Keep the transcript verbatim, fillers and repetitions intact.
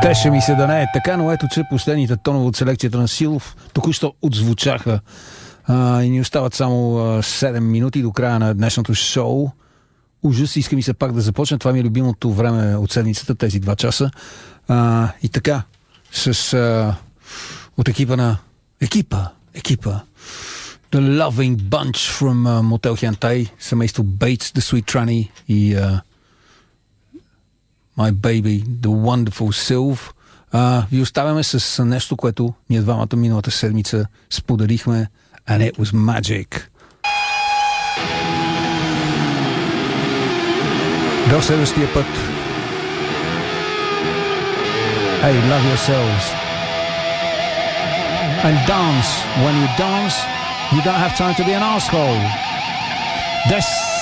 Щеше ми се да не е така, но ето, че последните тонове от селекцията на Силов току-що отзвучаха а, и ни остават само а, седем минути до края на днешното шоу. Ужас, иска ми се пак да започне. Това ми е любимото време от седмицата, тези два часа. А, и така, с а, от екипа на екипа, екипа The Loving Bunch from uh, Motel Hentai, семейство Bates, The Sweet Tranny и uh, My Baby, The Wonderful Sylve. Uh, ви оставяме с нещо, което ние двамата миналата седмица споделихме, and it was magic. До следващия път. Hey, love yourselves. And dance. When you dance, you don't have time to be an asshole. This